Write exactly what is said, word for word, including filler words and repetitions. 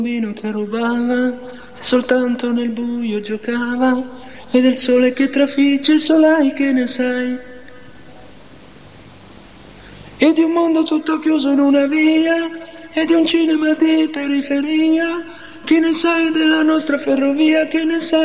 bambino che rubava e soltanto nel buio giocava, e del sole che trafigge solai che ne sai, e di un mondo tutto chiuso in una via, e di un cinema di periferia. Che ne sai della nostra ferrovia, che ne sai